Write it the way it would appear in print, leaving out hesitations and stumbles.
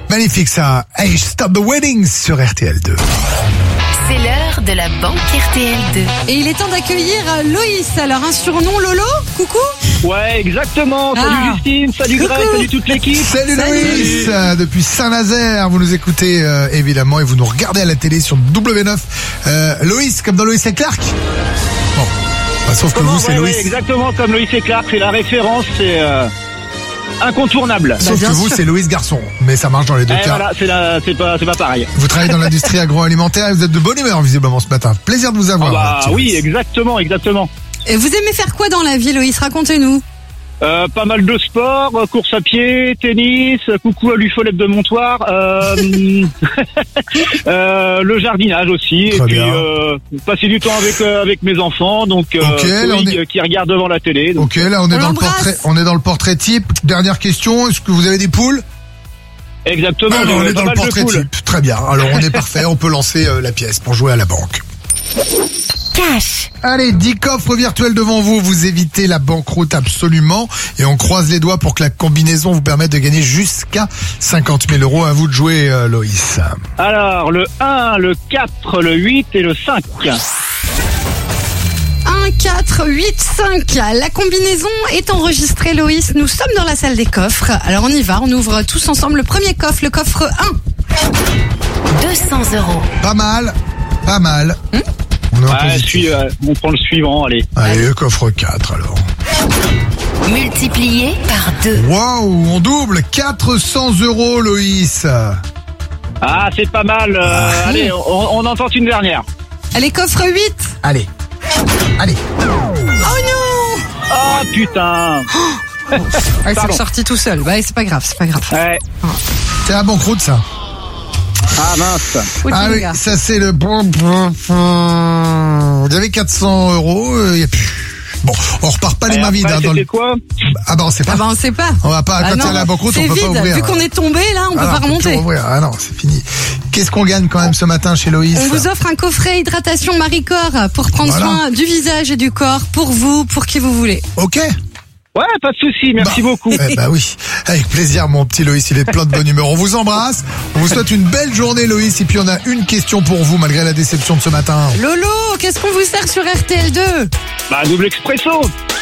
Magnifique ça. Hey, Stop the Weddings sur RTL2. C'est l'heure de la banque RTL2. Et il est temps d'accueillir Loïs. Alors, un surnom, Lolo? Coucou? Ouais, exactement. Salut Justine, salut Greg, salut toute l'équipe. Salut Loïs, depuis Saint-Nazaire, vous nous écoutez évidemment et vous nous regardez à la télé sur W9. Loïs, comme dans Loïs et Clark. Bon, bah, sauf que vous c'est Loïs. Ouais, exactement comme Loïs et Clark, c'est la référence, c'est incontournable. Sauf que vous c'est Loïs Garçon, mais ça marche dans les deux cas. Voilà, c'est pas pareil. Vous travaillez dans l'industrie agroalimentaire et vous êtes de bonne humeur visiblement ce matin. Plaisir de vous avoir. Oui, exactement. Et vous aimez faire quoi dans la vie, Loïs? Racontez-nous. Pas mal de sport, course à pied, tennis, coucou à l'UFOLEP de Montoire, le jardinage aussi. Très et puis passer du temps avec mes enfants, donc qui regardent devant la télé. Donc, ok, là on est dans le portrait type. Dernière question, est-ce que vous avez des poules? Exactement. On est dans le portrait type. Très bien. Alors on est parfait, on peut lancer la pièce pour jouer à la banque. Cash. Allez, 10 coffres virtuels devant vous, vous évitez la banqueroute absolument et on croise les doigts pour que la combinaison vous permette de gagner jusqu'à 50 000 €. À vous de jouer, Loïs. Alors, le 1, le 4, le 8 et le 5. 1, 4, 8, 5. La combinaison est enregistrée, Loïs. Nous sommes dans la salle des coffres. Alors on y va, on ouvre tous ensemble le premier coffre, le coffre 1. 200 €. Pas mal. On prend le suivant, allez. Allez, le coffre 4 alors. Multiplié par 2. Waouh, on double 400 €, Loïs. Ah, c'est pas mal. Allez, on en tente une dernière. Allez, coffre 8. Allez. Oh non! Ah, putain. C'est sorti tout seul. Bah, c'est pas grave. Ouais. C'est la banqueroute, ça. Ah, mince. Ah oui, ça c'est le... Vous avez 400 €, y a plus... Bon, on repart pas les mains vides. C'était quoi? Ah bah on sait pas. On sait pas. On va pas, quand il y a la banqueroute, on peut vide. pas ouvrir. Vu qu'on est tombé, là, on peut pas remonter. Ah non, c'est fini. Qu'est-ce qu'on gagne quand même ce matin chez Loïs? On vous offre un coffret hydratation Marie-Corps pour prendre soin du visage et du corps, pour vous, pour qui vous voulez. Ok. Ouais, pas de souci, merci beaucoup. Bah oui, avec plaisir mon petit Loïs, il est plein de bonne humeur. On vous embrasse, on vous souhaite une belle journée Loïs et puis on a une question pour vous malgré la déception de ce matin. Lolo, qu'est-ce qu'on vous sert sur RTL2? Bah, double expresso.